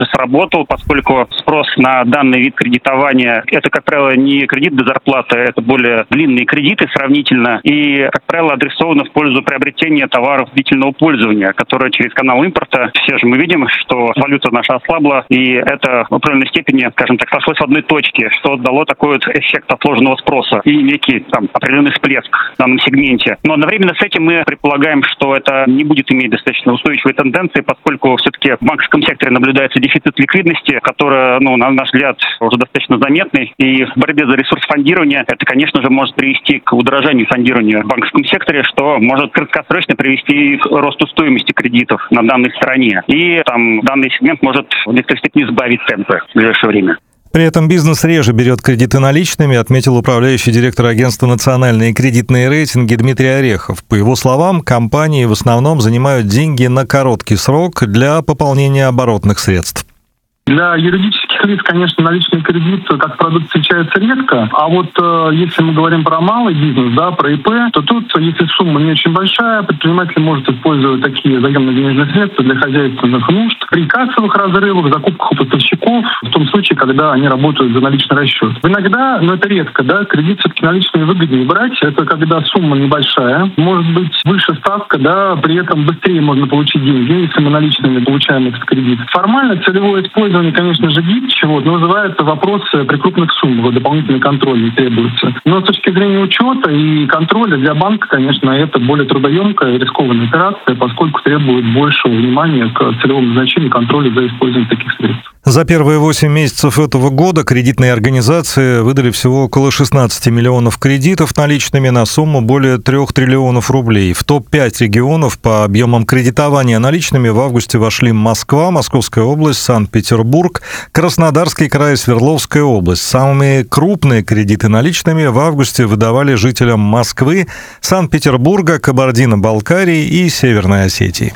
сработал, поскольку спрос на данный вид кредитования – это, как правило, не кредит до зарплаты, это более длинные кредиты сравнительно, и, как правило, адресованы в пользу приобретения товаров длительного пользования, которые через канал импорта. Все же мы видим, что валюта наша ослабла, и это в определенной степени, скажем так, сошлось в одной точке, что дало такой вот эффект отложенного спроса и некий определенный всплеск в данном сегменте. Но одновременно с этим мы предполагаем, что это не будет иметь достаточно устойчивой тенденции, поскольку все-таки в банковском секторе наблюдается дефицит ликвидности, который, на наш взгляд, уже достаточно заметный. И в борьбе за ресурс фондирования это, конечно же, может привести к удорожанию фондирования в банковском секторе, что может краткосрочно привести к росту стоимости кредитов на данной стороне. И данный сегмент может в некоторой степени сбавить темпы в ближайшее время. При этом бизнес реже берет кредиты наличными, отметил управляющий директор агентства «Национальные кредитные рейтинги» Дмитрий Орехов. По его словам, компании в основном занимают деньги на короткий срок для пополнения оборотных средств. Для юридических лиц, конечно, наличный кредит как продукт встречается редко. А вот если мы говорим про малый бизнес, про ИП, то тут, если сумма не очень большая, предприниматель может использовать такие заемные денежные средства для хозяйственных нужд при кассовых разрывах, закупках у поставщиков, в том случае, когда они работают за наличный расчет. Иногда, но это редко, кредит все-таки наличными выгоднее брать. Это когда сумма небольшая, может быть выше ставка, при этом быстрее можно получить деньги, если мы наличными получаем этот кредит. Формально целевое использование, конечно же, гибче, но вызывается вопрос при крупных суммах, дополнительный контроль не требуется. Но с точки зрения учета и контроля для банка, конечно, это более трудоемкая и рискованная операция, поскольку требует большего внимания к целевому назначению контроля за использованием таких средств. За первые 8 месяцев этого года кредитные организации выдали всего около 16 миллионов кредитов наличными на сумму более 3 триллионов рублей. В топ-5 регионов по объемам кредитования наличными в августе вошли Москва, Московская область, Санкт-Петербург, Краснодарский край, Свердловская область. Самые крупные кредиты наличными в августе выдавали жителям Москвы, Санкт-Петербурга, Кабардино-Балкарии и Северной Осетии.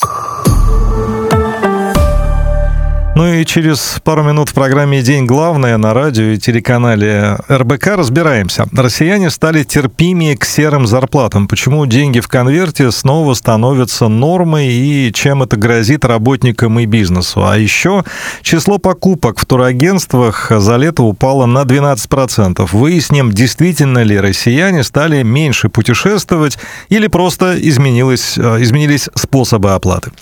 И через пару минут в программе «День главное» на радио и телеканале РБК разбираемся. Россияне стали терпимее к серым зарплатам. Почему деньги в конверте снова становятся нормой и чем это грозит работникам и бизнесу. А еще число покупок в турагентствах за лето упало на 12%. Выясним, действительно ли россияне стали меньше путешествовать или просто изменились способы оплаты.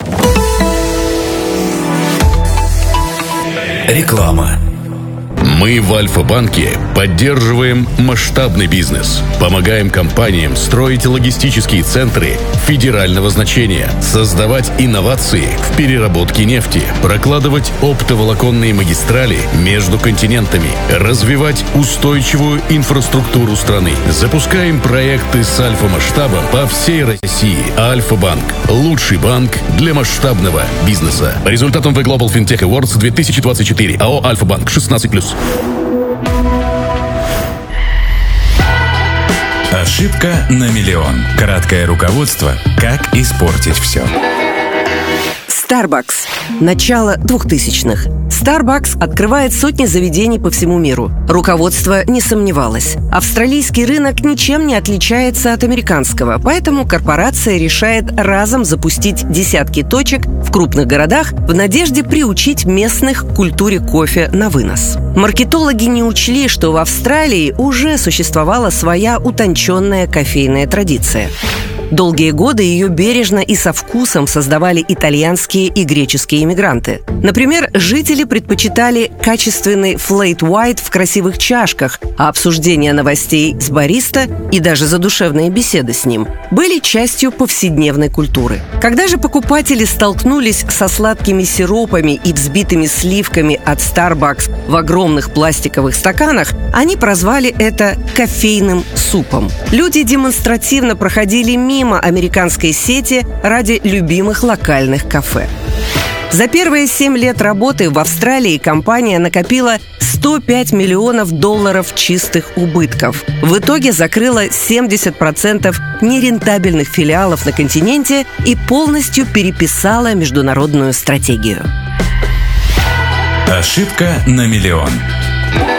Реклама. Мы в Альфа-банке поддерживаем масштабный бизнес, помогаем компаниям строить логистические центры федерального значения, создавать инновации в переработке нефти, прокладывать оптоволоконные магистрали между континентами, развивать устойчивую инфраструктуру страны. Запускаем проекты с альфа-масштабом по всей России. Альфа-банк – лучший банк для масштабного бизнеса. По результатам The Global FinTech Awards 2024 АО «Альфа-банк» 16+. Ошибка на миллион. Краткое руководство «Как испортить все». Starbucks. Начало 2000-х. Starbucks открывает сотни заведений по всему миру. Руководство не сомневалось. Австралийский рынок ничем не отличается от американского, поэтому корпорация решает разом запустить десятки точек в крупных городах в надежде приучить местных к культуре кофе на вынос. Маркетологи не учли, что в Австралии уже существовала своя утонченная кофейная традиция. Долгие годы ее бережно и со вкусом создавали итальянские и греческие иммигранты. Например, жители предпочитали качественный flat white в красивых чашках, а обсуждения новостей с бариста и даже задушевные беседы с ним были частью повседневной культуры. Когда же покупатели столкнулись со сладкими сиропами и взбитыми сливками от Starbucks в огромных пластиковых стаканах, они прозвали это кофейным супом. Люди демонстративно проходили мимо американской сети ради любимых локальных кафе. За первые 7 лет работы в Австралии компания накопила $105 миллионов чистых убытков. В итоге закрыла 70% нерентабельных филиалов на континенте и полностью переписала международную стратегию. Ошибка на миллион.